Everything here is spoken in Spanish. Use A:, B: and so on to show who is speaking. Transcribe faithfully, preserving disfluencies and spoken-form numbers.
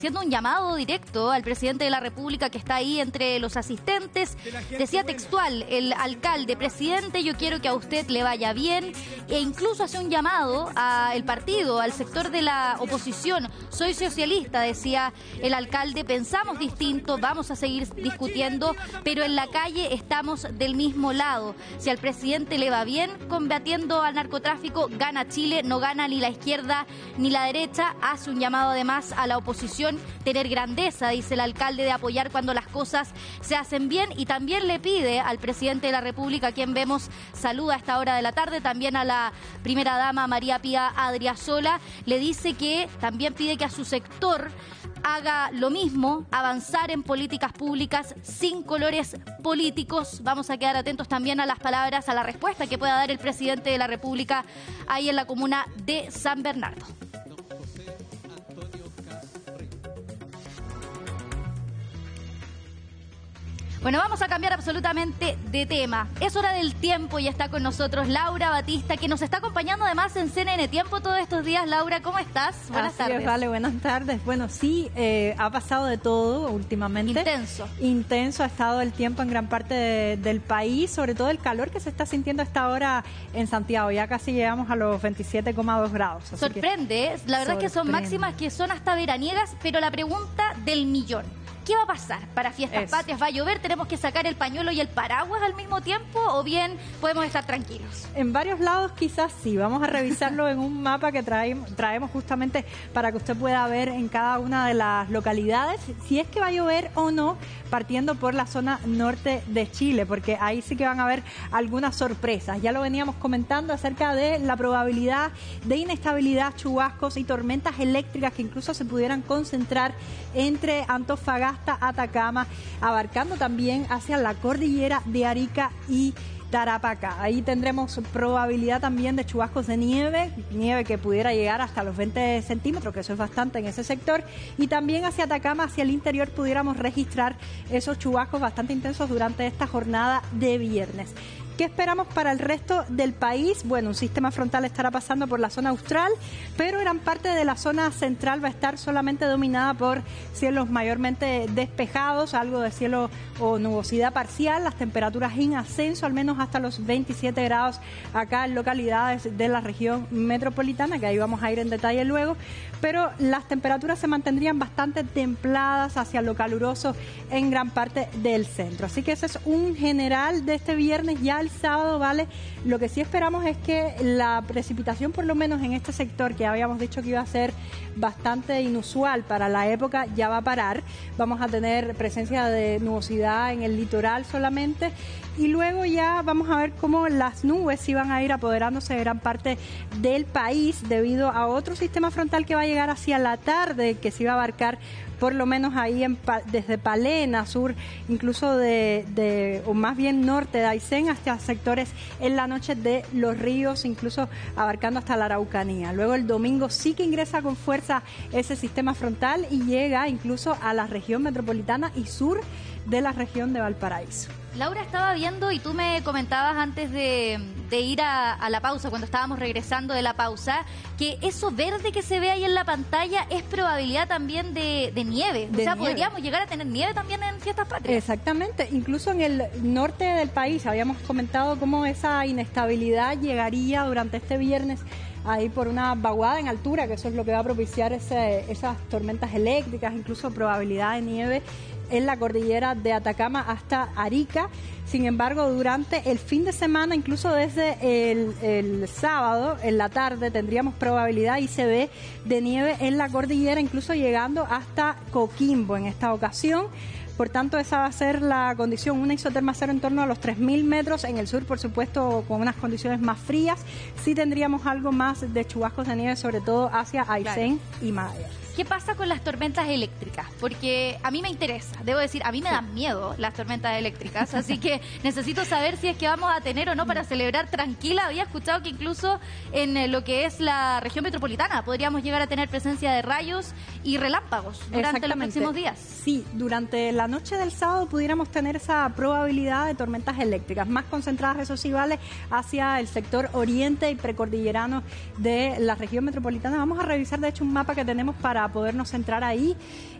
A: haciendo un llamado directo al presidente de la República que está ahí entre los asistentes. Decía textual el alcalde: presidente, yo quiero que a usted le vaya bien, e incluso hace un llamado al partido, al sector de la oposición. Soy socialista, decía el alcalde, pensamos distinto, vamos a seguir discutiendo, pero en la calle estamos del mismo lado. Si al presidente le va bien combatiendo al narcotráfico, gana Chile, no gana ni la izquierda ni la derecha. Hace un llamado además a la oposición, tener grandeza, dice el alcalde, de apoyar cuando las cosas se hacen bien, y también le pide al presidente de la República, a quien vemos saluda a esta hora de la tarde, también a la primera dama María Pía Adriasola, le dice que también pide que a su sector haga lo mismo, avanzar en políticas públicas sin colores políticos. Vamos a quedar atentos también a las palabras, a la respuesta que pueda dar el presidente de la República ahí en la comuna de San Bernardo. Bueno, vamos a cambiar absolutamente de tema. Es hora del tiempo y está con nosotros Laura Batista, que nos está acompañando además en C N N Tiempo todos estos días. Laura, ¿cómo estás? Buenas
B: Así
A: tardes.
B: Es, vale, buenas tardes. Bueno, sí, eh, ha pasado de todo últimamente.
A: Intenso.
B: Intenso ha estado el tiempo en gran parte de, del país, sobre todo el calor que se está sintiendo a esta hora en Santiago. Ya casi llegamos a los veintisiete coma dos grados.
A: Sorprende, la verdad
B: sorprende.
A: es que son máximas que son hasta veraniegas, pero la pregunta del millón: ¿qué va a pasar para Fiestas
B: Es.
A: Patrias? ¿Va a llover? ¿Tenemos que sacar el pañuelo y el paraguas al mismo tiempo? ¿O bien podemos estar tranquilos?
B: En varios lados quizás sí. Vamos a revisarlo en un mapa que traemos, traemos justamente para que usted pueda ver en cada una de las localidades si es que va a llover o no, partiendo por la zona norte de Chile, porque ahí sí que van a haber algunas sorpresas. Ya lo veníamos comentando acerca de la probabilidad de inestabilidad, chubascos y tormentas eléctricas que incluso se pudieran concentrar entre Antofagasta, Atacama, abarcando también hacia la cordillera de Arica y Tarapacá. Ahí tendremos probabilidad también de chubascos de nieve, nieve que pudiera llegar hasta los veinte centímetros, que eso es bastante en ese sector, y también hacia Atacama, hacia el interior, pudiéramos registrar esos chubascos bastante intensos durante esta jornada de viernes. ¿Qué esperamos para el resto del país? Bueno, un sistema frontal estará pasando por la zona austral, pero gran parte de la zona central va a estar solamente dominada por cielos mayormente despejados, algo de cielo o nubosidad parcial, las temperaturas en ascenso, al menos hasta los veintisiete grados acá en localidades de la región metropolitana, que ahí vamos a ir en detalle luego, pero las temperaturas se mantendrían bastante templadas hacia lo caluroso en gran parte del centro. Así que ese es un general de este viernes. Ya el sábado, ¿vale? Lo que sí esperamos es que la precipitación, por lo menos en este sector, que habíamos dicho que iba a ser bastante inusual para la época, ya va a parar. Vamos a tener presencia de nubosidad en el litoral solamente, y luego ya vamos a ver cómo las nubes iban a ir apoderándose de gran parte del país debido a otro sistema frontal que va a llegar hacia la tarde, que se iba a abarcar por lo menos ahí en, desde Palena, sur, incluso de, de, o más bien norte de Aysén, hasta sectores en la noche de Los Ríos, incluso abarcando hasta la Araucanía. Luego el domingo sí que ingresa con fuerza ese sistema frontal y llega incluso a la región metropolitana y sur de la región de Valparaíso.
A: Laura, estaba viendo y tú me comentabas antes de, de ir a, a la pausa, cuando estábamos regresando de la pausa, que eso verde que se ve ahí en la pantalla es probabilidad también de, de nieve.
B: De
A: o sea,
B: nieve.
A: Podríamos llegar a tener nieve también en Fiestas Patrias.
B: Exactamente. Incluso en el norte del país habíamos comentado cómo esa inestabilidad llegaría durante este viernes ahí por una vaguada en altura, que eso es lo que va a propiciar ese, esas tormentas eléctricas, incluso probabilidad de nieve en la cordillera de Atacama hasta Arica. Sin embargo, durante el fin de semana, incluso desde el, el sábado en la tarde, tendríamos probabilidad y se ve de nieve en la cordillera, incluso llegando hasta Coquimbo en esta ocasión. Por tanto, esa va a ser la condición, una isoterma cero en torno a los tres mil metros. En el sur, por supuesto, con unas condiciones más frías. Sí tendríamos algo más de chubascos de nieve, sobre todo hacia Aysén claro. y Maya.
A: ¿Qué pasa con las tormentas eléctricas? Porque a mí me interesa, debo decir, a mí me dan miedo las tormentas eléctricas, así que necesito saber si es que vamos a tener o no para celebrar tranquila. Había escuchado que incluso en lo que es la región metropolitana podríamos llegar a tener presencia de rayos y relámpagos durante los próximos días.
B: Sí, durante la noche del sábado pudiéramos tener esa probabilidad de tormentas eléctricas, más concentradas, eso sí, vale, hacia el sector oriente y precordillerano de la región metropolitana. Vamos a revisar, de hecho, un mapa que tenemos para para podernos centrar ahí.